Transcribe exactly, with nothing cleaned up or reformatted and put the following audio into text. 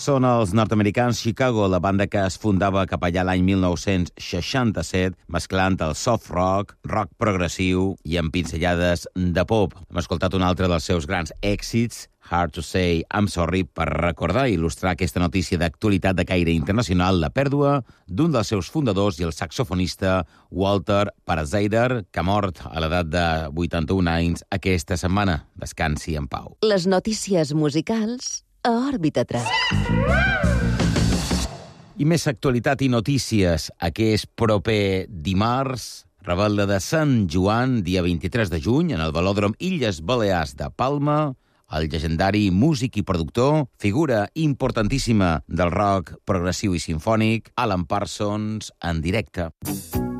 Són els nord-americans Chicago, la banda que es fundava cap allà l'any mil nou-cents seixanta-set, mesclant el soft rock, rock progressiu i amb pinzellades de pop. Hem escoltat un altre dels seus grans èxits, Hard to Say I'm Sorry, per recordar i il·lustrar aquesta notícia d'actualitat de caire internacional, la pèrdua d'un dels seus fundadors i el saxofonista Walter Parazider, que ha mort a l'edat de vuitanta-un anys aquesta setmana. Descansi en pau. Les notícies musicals a Òrbita tres. I més actualitat i notícies. Aquest proper dimarts, Rebel·la de Sant Joan, dia vint-i-tres de juny, en el Velòdrom Illes Balears de Palma, el llegendari músic i productor, figura importantíssima del rock progressiu i simfònic, Alan Parsons, en directe.